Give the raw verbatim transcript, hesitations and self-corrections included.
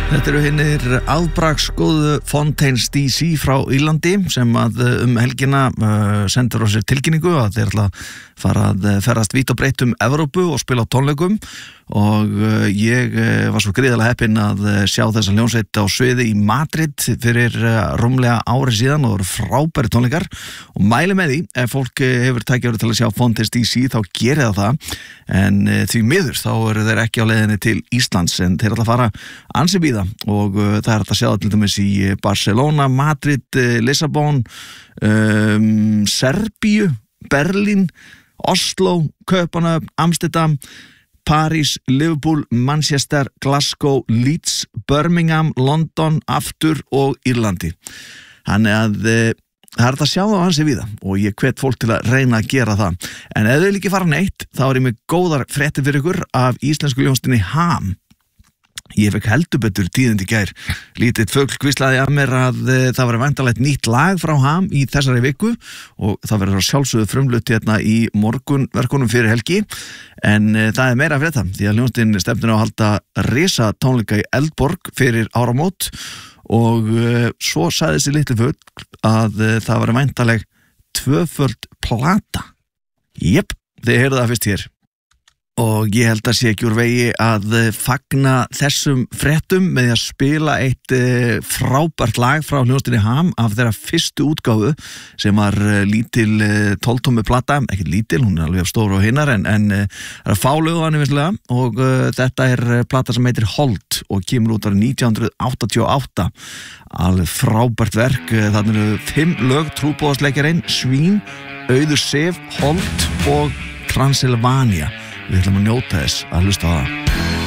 Þetta eru hinnir afbraksgóðu Fontaines D C frá Írlandi sem að um helgina uh, sendur á sér tilkynningu að þeir ætla að fara að ferðast vítt og breytt um Evrópu og spila á tónleikum og uh, ég uh, var svo gríðarlega heppinn að uh, sjá þessa hljómsveit á sviði í Madrid fyrir uh, rúmlega ári síðan og eru frábæri tónleikar og mæli með því ef fólk uh, hefur tækifæri til að sjá Fontaines D C þá gerir það það en uh, því miður þá eru þeir ekki á leiðinni til Íslands en þeir ætla að fara ansi víða og uh, það er hægt að sjá það til dæmis í Barcelona, Madrid, uh, Lissabon, um, Serbíu, Berlín, Oslo, Kaupmannahöfn, Amsterdam, París, Liverpool, Manchester, Glasgow, Leeds, Birmingham, London, aftur og Írlandi. Þannig að uh, það er hægt að sjá það á hansi víða og ég hvet fólk til að reyna að gera það. En ef þau vil ekki fara neitt, þá er ég með góðar fréttir fyrir ykkur af íslensku hljómsveitinni Ham. Ég fekk heldur betur tíðindi í gær. Lítið fugl hvíslaði að mér að uh, það var væntanlegt nýtt lag frá Ham í þessari viku og það verður sjálfsögðu frumflutt hérna í morgunverkunum fyrir helgi en uh, það er meira að frétta því að hljómsveitin stefnir á að halda risa tónleika í Eldborg fyrir áramót og uh, svo sagði þessi litli fugl að uh, það var væntanleg tvöföld plata. Jep, þið heyrðu það fyrst hér. Og ég held að sé ekki úr vegi að fagna þessum fréttum með að spila eitt uh, frábært lag frá hljómsveitinni Ham af þeirra fyrstu útgáfu sem var uh, lítil uh, tólf tómmu plata, ekki lítil, hún er alveg stór og hinnar en, en uh, það er fálögu hann vissulega og uh, þetta er uh, plata sem heitir Hold og kemur út árið nítján hundruð áttatíu og átta. Alveg frábært verk, uh, þannig eru fimm lög, Trúboðsleikjarinn, Svín, Auður Sif, Hold og Transylvania. Við ætlum að njóta þess að hlusta á það.